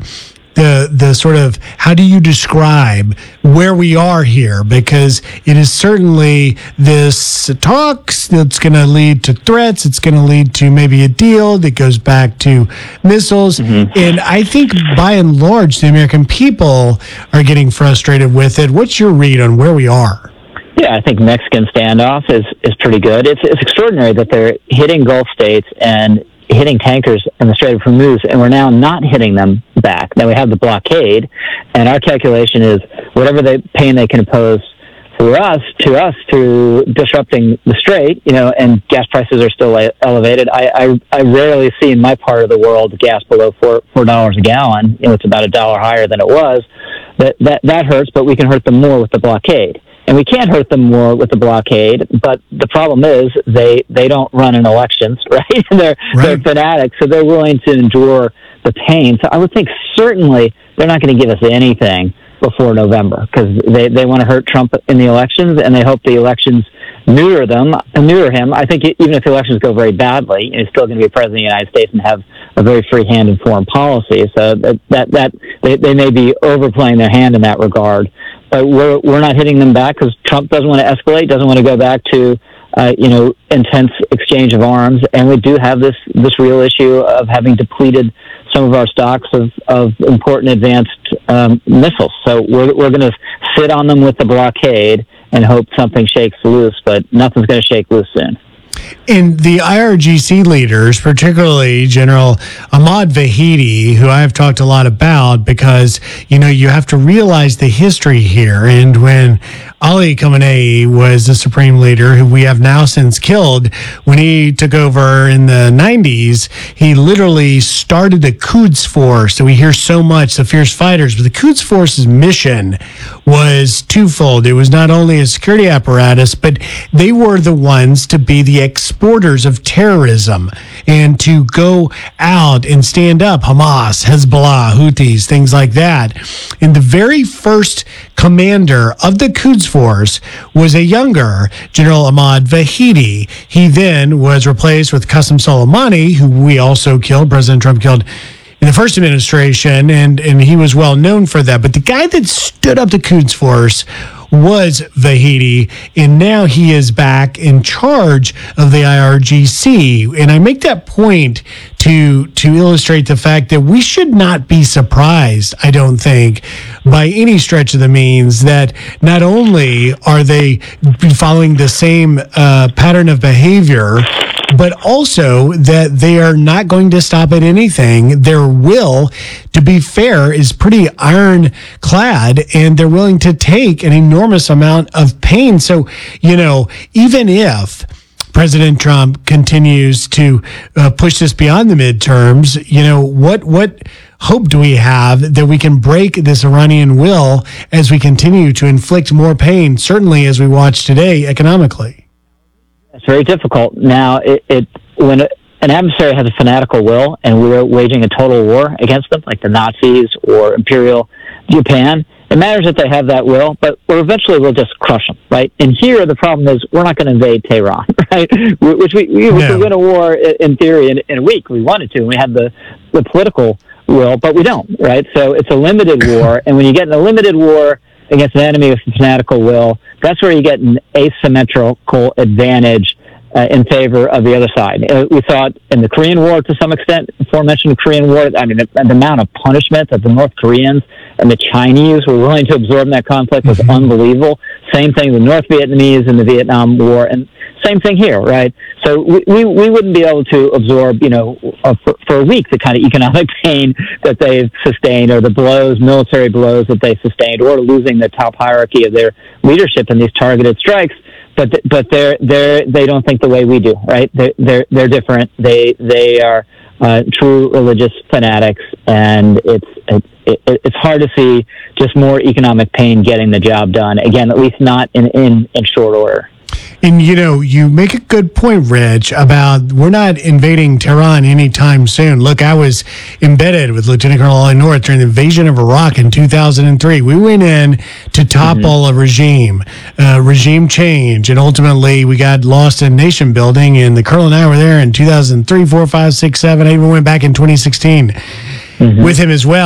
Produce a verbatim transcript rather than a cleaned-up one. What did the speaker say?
the the sort of, how do you describe where we are here? Because it is certainly this talks that's going to lead to threats. It's going to lead to maybe a deal that goes back to missiles. Mm-hmm. And I think by and large, the American people are getting frustrated with it. What's your read on where we are? Yeah, I think Mexican standoff is, is pretty good. It's it's extraordinary that they're hitting Gulf states and hitting tankers in the Strait of Hormuz, and we're now not hitting them back. Now we have the blockade, and our calculation is whatever the pain they can impose for us, to us, through disrupting the Strait, you know, and gas prices are still elevated. I, I, I rarely see in my part of the world gas below four four dollars a gallon. You know, it's about a dollar higher than it was. That that that hurts, but we can hurt them more with the blockade. And we can't hurt them more with the blockade, but the problem is they, they don't run in elections, right? they're, right. They're fanatics, so they're willing to endure the pain. So I would think certainly they're not going to give us anything before November, because they, they want to hurt Trump in the elections, and they hope the elections neuter them, neuter him. I think even if the elections go very badly, he's still going to be president of the United States and have a very free hand in foreign policy. So that that, that they, they may be overplaying their hand in that regard. But we're we're not hitting them back because Trump doesn't want to escalate, doesn't want to go back to uh, you know intense exchange of arms, and we do have this this real issue of having depleted some of our stocks of, of important advanced um, missiles. So we're we're going to sit on them with the blockade and hope something shakes loose, but nothing's going to shake loose soon. And the I R G C leaders, particularly General Ahmad Vahidi, who I've talked a lot about, because, you know, you have to realize the history here. And when Ali Khamenei was the supreme leader, who we have now since killed, when he took over in the nineties, he literally started the Quds Force. So we hear so much, the fierce fighters, but the Quds Force's mission was twofold. It was not only a security apparatus, but they were the ones to be the exporters of terrorism and to go out and stand up Hamas, Hezbollah, Houthis, things like that. And the very first commander of the Quds Force was a younger General Ahmad Vahidi. He then was replaced with Qasem Soleimani, who we also killed, President Trump killed in the first administration, and, and he was well known for that. But the guy that stood up the Quds Force was Vahidi, and now he is back in charge of the I R G C. And I make that point to to illustrate the fact that we should not be surprised, I don't think, by any stretch of the means, that not only are they following the same uh, pattern of behavior, but also that they are not going to stop at anything. Their will, to be fair, is pretty ironclad, and they're willing to take an enormous amount of pain. So, you know, even if President Trump continues to uh, push this beyond the midterms, you know, what what hope do we have that we can break this Iranian will as we continue to inflict more pain, certainly as we watch today economically? It's very difficult. Now, it, it when an adversary has a fanatical will and we're waging a total war against them, like the Nazis or Imperial Japan, it matters that they have that will, but or eventually we'll just crush them, right? And here the problem is we're not going to invade Tehran, right? Which we, we, we could win a war in theory in, in a week. We wanted to, and we had the, the political will, but we don't, right? So it's a limited war, and when you get in a limited war against an enemy with a fanatical will, that's where you get an asymmetrical advantage uh, in favor of the other side. Uh, we saw it in the Korean War to some extent, aforementioned Korean War. I mean, the, the amount of punishment that the North Koreans and the Chinese were willing to absorb in that conflict was mm-hmm. unbelievable. Same thing with North Vietnamese in the Vietnam War, and same thing here, right? So we, we, we wouldn't be able to absorb, you know, uh, for, for a week the kind of economic pain that they've sustained, or the blows, military blows that they sustained, or losing the top hierarchy of their leadership in these targeted strikes. But th- but they're they're they don't think the way we do, right? They're they're, they're different. They they are uh, true religious fanatics, and it's it's it, it's hard to see just more economic pain getting the job done. Again, at least not in in, in short order. And, you know, you make a good point, Rich, about we're not invading Tehran anytime soon. Look, I was embedded with Lieutenant Colonel Ollie North during the invasion of Iraq in two thousand three. We went in to topple mm-hmm. a regime, uh, regime change, and ultimately we got lost in nation building, and the Colonel and I were there in two thousand three, four, five, six, seven. I even went back in twenty sixteen mm-hmm. with him as well.